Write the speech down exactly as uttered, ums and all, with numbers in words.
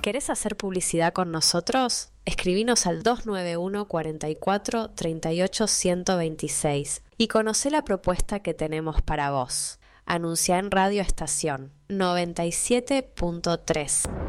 ¿Querés hacer publicidad con nosotros? Escribinos al dos nueve uno, cuatro cuatro, tres ocho, uno dos seis y conocé la propuesta que tenemos para vos. Anunciá en Radio Estación noventa y siete punto tres.